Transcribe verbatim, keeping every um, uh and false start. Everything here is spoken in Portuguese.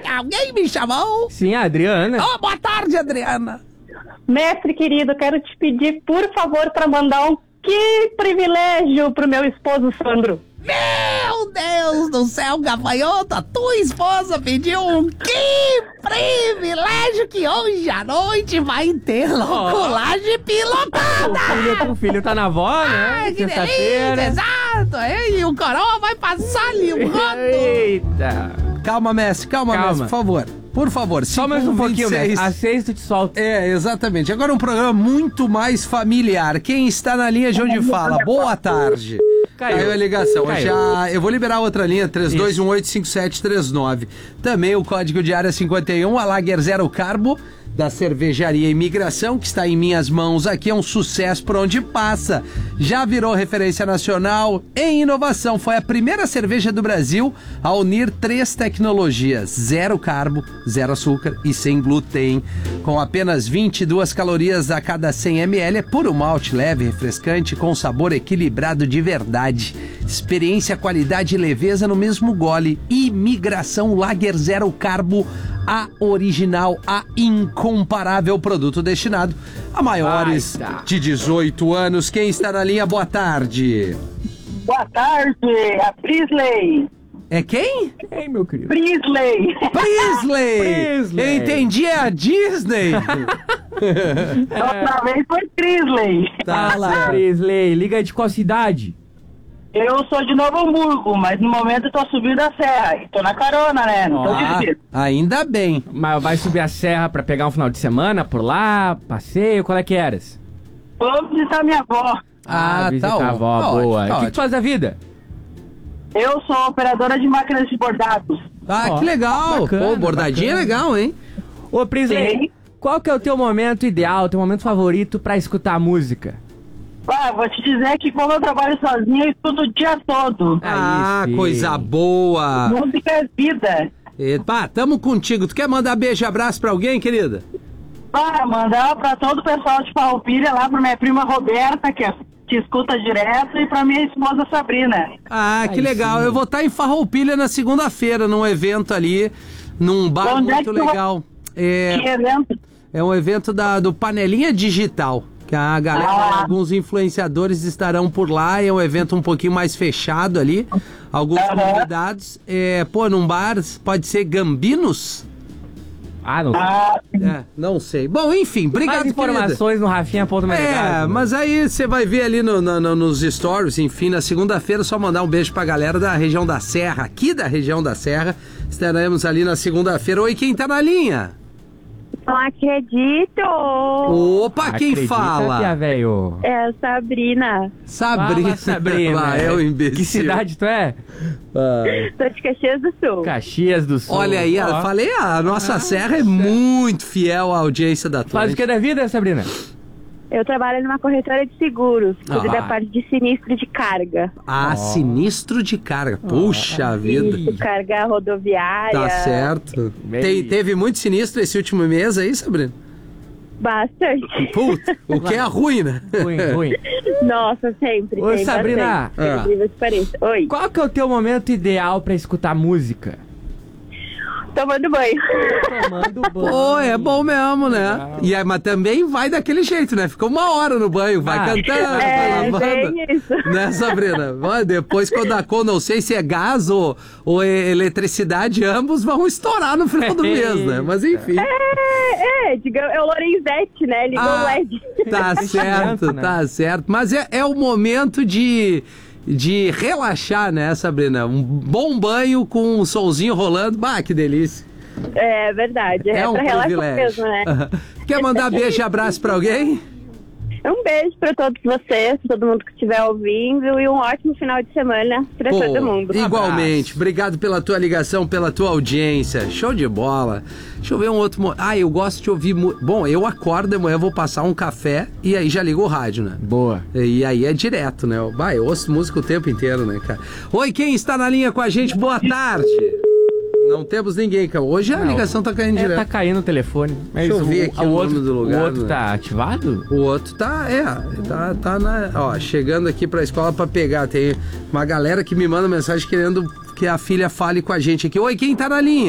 Alguém me chamou? Sim, a Adriana. Oh, boa tarde, Adriana. Mestre querido, quero te pedir, por favor, para mandar um que privilégio pro meu esposo Sandro. Meu Deus do céu, gafanhoto, a tua esposa pediu um que privilégio que hoje à noite vai ter louculagem O pilotada. filho, o filho tá na avó, né? Ai, que delícia, Sexta-feira. exato. E o coroa vai passar ali um rodo. Eita. Calma, mestre, calma, Calma. mestre, por favor. Por favor, Só mais um pouquinho, né? A sexta te solta. É, exatamente. Agora um programa muito mais familiar. Quem está na linha de onde fala? Boa tarde. Caiu. Caiu a ligação. Eu, Caiu. já, eu vou liberar outra linha, três dois um oito cinco sete três nove. Também o código de área cinquenta e um, a Lager Zero Carbo, da Cervejaria Imigração, que está em minhas mãos aqui, é um sucesso por onde passa. Já virou referência nacional em inovação. Foi a primeira cerveja do Brasil a unir três tecnologias: zero carbo, zero açúcar e sem glúten. Com apenas vinte e duas calorias a cada cem mililitros, é puro malte leve, refrescante, com sabor equilibrado de verdade. Experiência, qualidade e leveza no mesmo gole. Imigração Lager Zero Carbo, a original, a incomparável, produto destinado a maiores Ai, tá. de dezoito anos. Quem está na linha, boa tarde. Boa tarde, a Prisley. É quem? Ei, meu querido. Prisley. Prisley! Prisley. Eu entendi, é a Disney. Outra vez foi Prisley. Tá Fala, certo. Prisley. Liga de qual cidade? Eu sou de Novo Hamburgo, mas no momento eu tô subindo a serra. E tô na carona, né? Não tô Ah. difícil. Ainda bem. Mas vai subir a serra pra pegar um final de semana por lá? Passeio? Qual é que eras? Vou visitar minha avó. Ah, visitar tá a avó, ótimo, boa. tá O que tu ótimo. faz da vida? Eu sou operadora de máquinas de bordados. Ah, Ó, que legal. bacana, Pô, bordadinha é bacana. legal, hein? Ô, Prisley, Sim. qual que é o teu momento ideal, teu momento favorito pra escutar música? Ah, vou te dizer que como eu trabalho sozinha, eu estudo o dia todo. Ah, Aí sim. coisa boa. Música é vida. Epa, tamo contigo. Tu quer mandar beijo e abraço pra alguém, querida? Ah, mandar pra todo o pessoal de Farroupilha, lá pra minha prima Roberta, que, é, que escuta direto, e pra minha esposa Sabrina. Ah, que Aí legal. sim. Eu vou estar em Farroupilha na segunda-feira, num evento ali, num bar Onde é muito que tu vai- legal. É, Que evento? é um evento da, do Panelinha Digital, que a galera, Ah. alguns influenciadores estarão por lá. É um evento um pouquinho mais fechado ali. Alguns Aham. convidados. É, pô, num bar, pode ser Gambinos? Ah, não sei. Ah, É, não sei. Bom, enfim, obrigado, Mais querida. informações no rafinha.menegaso. É, mas aí você vai ver ali no, no- no- nos stories, enfim, na segunda-feira, só mandar um beijo pra galera da região da Serra, aqui da região da Serra. Estaremos ali na segunda-feira. Oi, quem tá na linha? Não acredito! Opa, quem Acredita, fala? Pia, velho? É a Sabrina. Sabrina. Fala, Sabrina. Ah, é o imbecil. Que cidade tu é? Ah. Sou de Caxias do Sul. Caxias do Sul. Olha aí, Ó. eu falei, a nossa Serra é muito fiel à audiência da Faz o Atlântica. que da vida, Sabrina? Eu trabalho numa corretora de seguros, cuido Ah. da parte de sinistro de carga. Ah, sinistro de carga. Puxa vida. Ih. Carga rodoviária. Tá certo. Bem- Tem- teve muito sinistro esse último mês aí, Sabrina? Bastante. Puta, o que é ruim, né? Ruim, ruim. Nossa, sempre. Ô, tem Sabrina. bastante. Por Ah. incrível que pareça. Oi, Qual que é o teu momento ideal pra escutar música? tomando banho. Tomando banho. Pô, é bom mesmo, né? E aí, mas também vai daquele jeito, né? Fica uma hora no banho, vai Ah. cantando, É, vai lavando. bem isso. Né, Sabrina? Vai, depois, quando a cor, não sei se é gás ou, ou é eletricidade, ambos vão estourar no final do mês, né? Mas enfim. É, é, digamos, é o Lorenzetti, né? Ligou Ah, o L E D. Tá certo, né? tá certo. Mas é, é o momento de, de relaxar, né, Sabrina? Um bom banho com um solzinho rolando. Bah, que delícia. É verdade, é, É um pra relaxar privilégio. mesmo, né? Quer mandar beijo e abraço pra alguém? Um beijo pra todos vocês, pra todo mundo que estiver ouvindo, e um ótimo final de semana pra Pô, todo mundo. igualmente. abraço. Obrigado pela tua ligação, pela tua audiência. Show de bola. Deixa eu ver um outro... mo- Ah, eu gosto de ouvir... mu- Bom, eu acordo de manhã, vou passar um café e aí já ligo o rádio, né? Boa. E aí é direto, né? Bah, eu ouço música o tempo inteiro, né, cara? Oi, quem está na linha com a gente? Boa tarde. Não temos ninguém, cara. Hoje a Não. ligação tá caindo É, direto. tá caindo o telefone. Mas Deixa eu ver o, aqui o o outro, nome do lugar, o outro né? tá ativado? O outro tá, é, tá, tá na, ó, chegando aqui pra escola pra pegar. Tem uma galera que me manda mensagem querendo que a filha fale com a gente aqui. Oi, quem tá na linha?